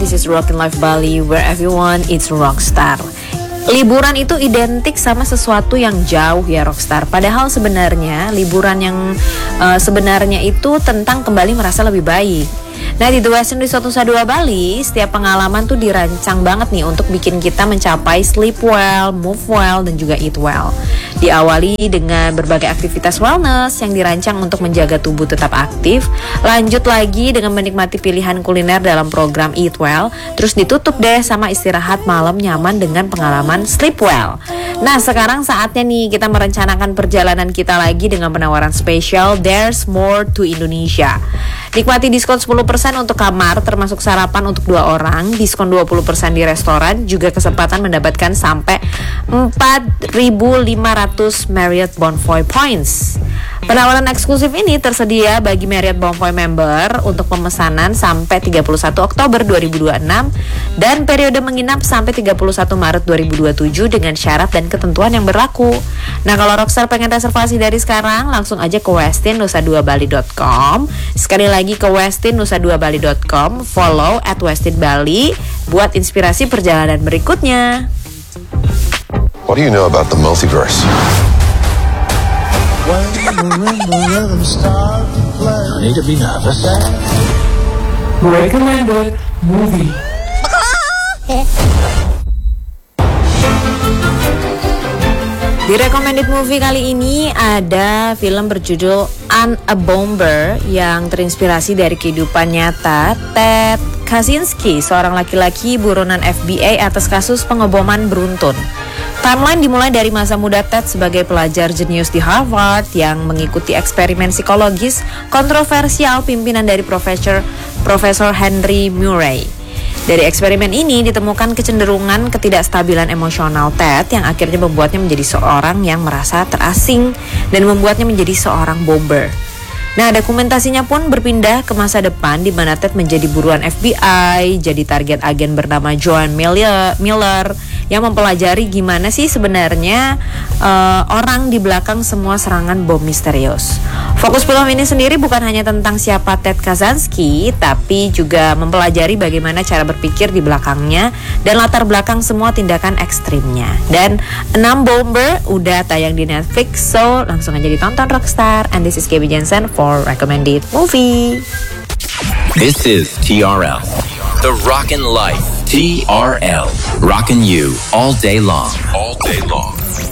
This is Rockin' Life Bali, where everyone is rockstar. Liburan itu identik sama sesuatu yang jauh ya rockstar. Padahal sebenarnya liburan yang sebenarnya itu tentang kembali merasa lebih baik. Nah di The Westin Resort Nusa Dua Bali, setiap pengalaman tuh dirancang banget nih untuk bikin kita mencapai sleep well, move well, dan juga eat well. Diawali dengan berbagai aktivitas wellness yang dirancang untuk menjaga tubuh tetap aktif. Lanjut lagi dengan menikmati pilihan kuliner dalam program Eat Well. Terus ditutup deh sama istirahat malam nyaman dengan pengalaman Sleep Well. Nah sekarang saatnya nih kita merencanakan perjalanan kita lagi dengan penawaran spesial There's More to Indonesia. Nikmati diskon 10% untuk kamar termasuk sarapan untuk 2 orang, diskon 20% di restoran, juga kesempatan mendapatkan sampai 4.500 Marriott Bonvoy Points. Penawaran eksklusif ini tersedia bagi Marriott Bonvoy member untuk pemesanan sampai 31 Oktober 2026 dan periode menginap sampai 31 Maret 2027 dengan syarat dan ketentuan yang berlaku. Nah kalau Rockstar pengen reservasi dari sekarang, langsung aja ke westinnusaduabali.com. Sekali lagi ke westinnusaduabali.com, follow @westinbali buat inspirasi perjalanan berikutnya. What do you know about the multiverse? No need to be nervous. Recommended movie. Di recommended movie kali ini ada film berjudul A Bomber yang terinspirasi dari kehidupan nyata Ted Kaczynski, seorang laki-laki buronan FBI atas kasus pengeboman beruntun. Timeline dimulai dari masa muda Ted sebagai pelajar jenius di Harvard yang mengikuti eksperimen psikologis kontroversial pimpinan dari Profesor Henry Murray. Dari eksperimen ini ditemukan kecenderungan ketidakstabilan emosional Ted yang akhirnya membuatnya menjadi seorang yang merasa terasing dan membuatnya menjadi seorang bomber. Nah, dokumentasinya pun berpindah ke masa depan di mana Ted menjadi buruan FBI, jadi target agen bernama Joan Miller yang mempelajari gimana sih sebenarnya orang di belakang semua serangan bom misterius. Fokus film ini sendiri bukan hanya tentang siapa Ted Kaczynski, tapi juga mempelajari bagaimana cara berpikir di belakangnya dan latar belakang semua tindakan ekstrimnya. Dan 6 Bomber udah tayang di Netflix, so langsung aja ditonton Rockstar. And this is Gaby Jensen for Recommended Movie. This is TRL, the Rockin' Life. TRL, rockin' you all day long. All day long.